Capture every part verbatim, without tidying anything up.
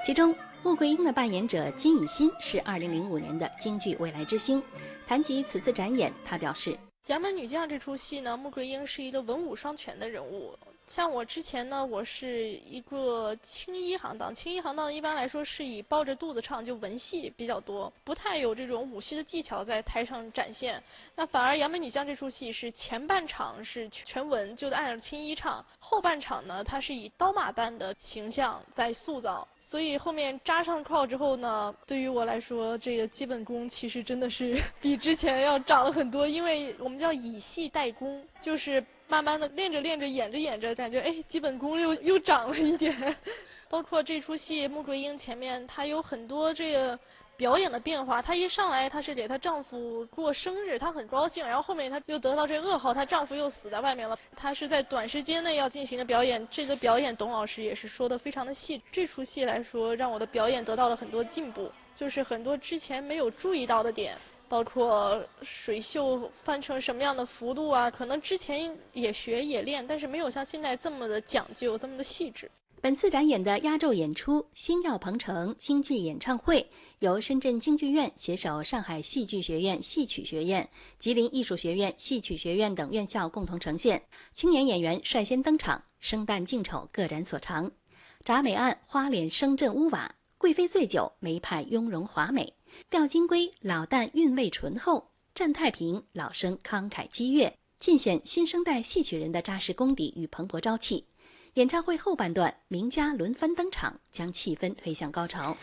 其中，穆桂英的扮演者金宇欣是二零零五年的京剧未来之星。谈及此次展演，他表示：“ 杨门女将这出戏呢，穆桂英是一个文武双全的人物。像我之前呢，我是一个青衣行当，青衣行当一般来说是以包着肚子唱，就文戏比较多，不太有这种武戏的技巧在台上展现。那反而杨门女将这出戏是前半场是全文，就按照青衣唱，后半场呢，它是以刀马旦的形象在塑造。所以后面扎上靠之后呢，对于我来说，这个基本功其实真的是比之前要长了很多，因为我们叫以戏代功，就是慢慢的练着练着，演着演着，感觉哎，基本功又又长了一点。包括这出戏，穆桂英前面她有很多这个表演的变化。她一上来，她是给她丈夫过生日，她很高兴，然后后面她又得到这噩耗，她丈夫又死在外面了。她是在短时间内要进行的表演，这个表演董老师也是说的非常的细。这出戏来说，让我的表演得到了很多进步，就是很多之前没有注意到的点。包括水袖翻成什么样的幅度啊，可能之前也学也练，但是没有像现在这么的讲究，这么的细致。 本次展演的压轴演出《星耀鹏城京剧演唱会》，由深圳京剧院携手上海戏剧学院戏曲学院、吉林艺术学院戏曲学院等院校共同呈现。青年演员率先登场，生旦净丑各展所长。铡美案花脸声震屋瓦，贵妃醉酒梅派雍容华美。吊金龟老旦韵味醇厚，占太平老生慷慨激越，尽显新生代戏曲人的扎实功底与蓬勃朝气。演唱会后半段，名家轮番登场，将气氛推向高潮。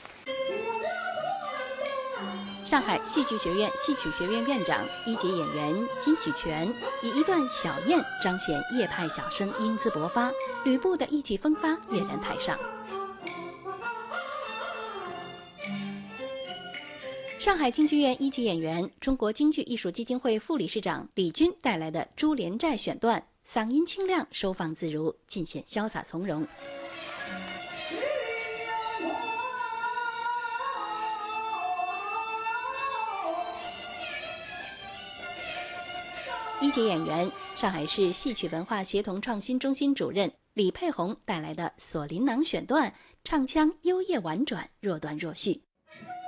上海戏剧学院戏曲学院院长、一级演员金喜全以一段小宴彰显叶派小生英姿勃发，吕布的意气风发跃然台上。上海京剧院一级演员、中国京剧艺术基金会副理事长李军带来的《珠帘寨》选段，嗓音清亮，收放自如，尽显潇洒从容。一级演员、上海市戏曲文化协同创新中心主任李佩红带来的《锁麟囊》选段，唱腔优越婉转，若断若续。